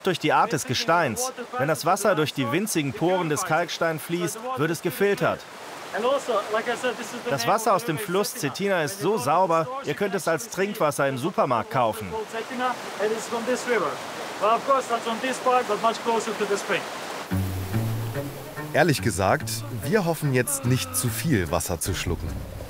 Durch die Art des Gesteins. Wenn das Wasser durch die winzigen Poren des Kalksteins fließt, wird es gefiltert. Das Wasser aus dem Fluss Cetina ist so sauber, ihr könnt es als Trinkwasser im Supermarkt kaufen. Ehrlich gesagt, wir hoffen jetzt nicht zu viel Wasser zu schlucken.